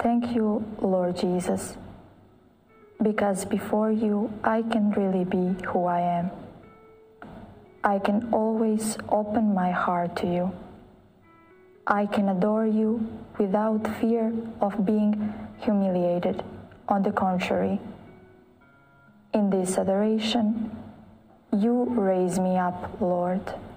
Thank you, Lord Jesus, because before you I can really be who I am. I can always open my heart to you. I can adore you without fear of being humiliated. On the contrary, in this adoration, you raise me up, Lord.